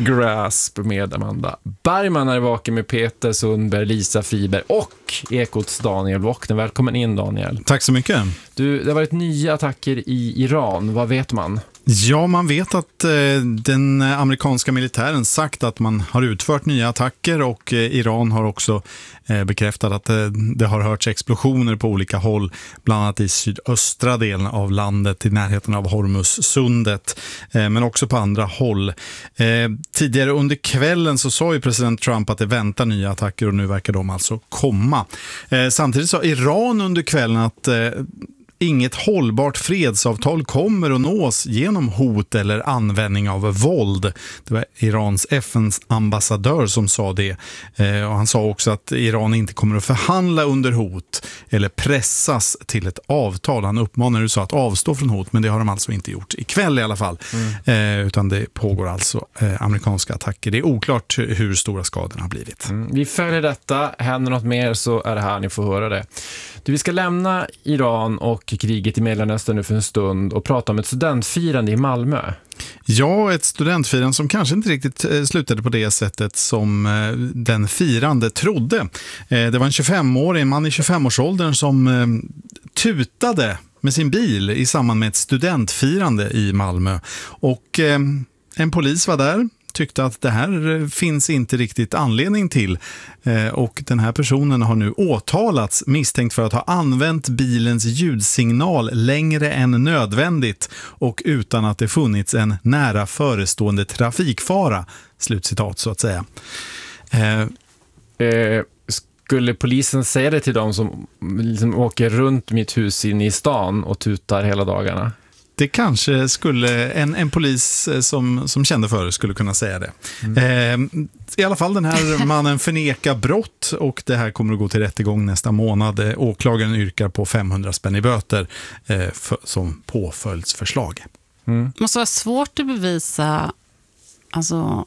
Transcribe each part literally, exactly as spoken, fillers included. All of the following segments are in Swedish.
Grasp med Amanda Bergman är vaken med Peter Sundberg, Lisa Friberg och Ekots Daniel Wockner. Välkommen in, Daniel. Tack så mycket. Du, det har varit nya attacker i Iran. Vad vet man? Ja, man vet att eh, den amerikanska militären sagt att man har utfört nya attacker och eh, Iran har också eh, bekräftat att eh, det har hörts explosioner på olika håll, bland annat i sydöstra delen av landet i närheten av Hormuzsundet, eh, men också på andra håll. Eh, tidigare under kvällen så sa ju president Trump att det väntar nya attacker och nu verkar de alltså komma. Eh, samtidigt sa Iran under kvällen att eh, inget hållbart fredsavtal kommer att nås genom hot eller användning av våld. Det var Irans F N-ambassadör som sa det. Eh, och han sa också att Iran inte kommer att förhandla under hot eller pressas till ett avtal. Han uppmanar U S A att avstå från hot, men det har de alltså inte gjort ikväll i alla fall. Mm. Eh, utan det pågår alltså eh, amerikanska attacker. Det är oklart hur stora skadorna har blivit. Mm. Vi följer detta. Händer något mer så är det här ni får höra det. Du, vi ska lämna Iran och kriget i Mellanöstern nu för en stund och prata om ett studentfirande i Malmö. Ja, ett studentfirande som kanske inte riktigt slutade på det sättet som den firande trodde. Det var en tjugofemårig, en man i tjugofemårsåldern som tutade med sin bil i samband med ett studentfirande i Malmö. Och en polis var där, tyckte att det här finns inte riktigt anledning till, och den här personen har nu åtalats misstänkt för att ha använt bilens ljudsignal längre än nödvändigt och utan att det funnits en nära förestående trafikfara, slutcitat så att säga. Eh, eh, skulle polisen säga det till dem som liksom åker runt mitt hus in i stan och tutar hela dagarna? Det kanske skulle en, en polis som, som kände för det skulle kunna säga det. Mm. Eh, I alla fall den här mannen förnekar brott och det här kommer att gå till rättegång nästa månad. Åklagaren yrkar på femhundra spänn i böter eh, för, som påföljdsförslag. Mm. Det måste vara svårt att bevisa alltså,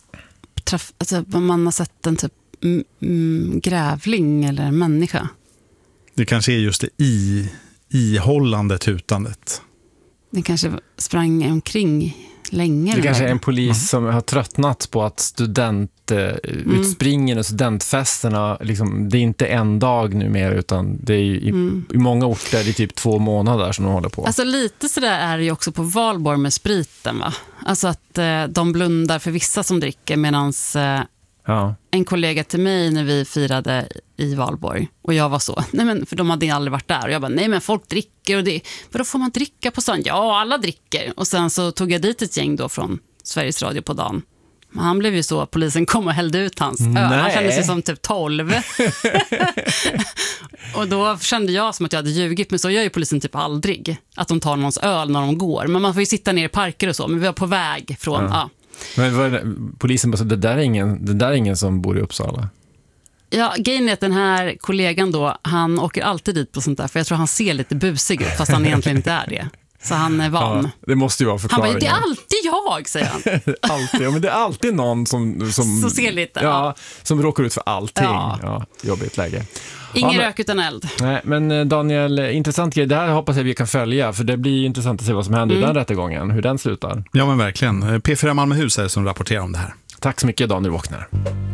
traf, alltså om man har sett en typ mm, mm, grävling eller en människa. Det kanske är just det i, ihållande tutandet. Den kanske sprang omkring länge. Det kanske är en polis mm. som har tröttnat på att studentutspringen mm. och studentfesterna, liksom, det är inte en dag nu mer utan det är i, mm. i många orter det är typ två månader som de håller på. Alltså lite sådär är det ju också på Valborg med spriten, va? Alltså att eh, de blundar för vissa som dricker medans eh, ja. En kollega till mig när vi firade i Valborg och jag var så, nej men för de hade aldrig varit där och jag bara, nej men folk dricker och det, för då får man dricka på stan. Ja, alla dricker. Och sen så tog jag dit ett gäng då från Sveriges Radio på dagen. Men han blev ju så, polisen kom och hällde ut hans öl. Han kände sig som typ tolv. Och då kände jag som att jag hade ljugit, men så gör ju polisen typ aldrig att de tar någons öl när de går. Men man får ju sitta ner i parker och så, men vi var på väg från, ja. ja. Men vad, polisen bara, det där är ingen, det där är ingen som bor i Uppsala. Ja, grejen är att den här kollegan då, han åker alltid dit på sånt där, för jag tror han ser lite busig ut, fast han egentligen inte är det. Så han är van. Ja, det måste ju vara förklaringen. Han bara, det är alltid jag, säger han. alltid, ja, men det är alltid någon som... som så ser lite. Ja, ja, som råkar ut för allting. Ja. Ja, jobbigt läge. Ingen ja, men, rök utan eld. Nej, men Daniel, intressant grej. Det här hoppas jag vi kan följa, för det blir intressant att se vad som händer mm. i den rättegången, hur den slutar. Ja, men verkligen. P fyra Malmöhus är det som rapporterar om det här. Tack så mycket, Daniel Wockner.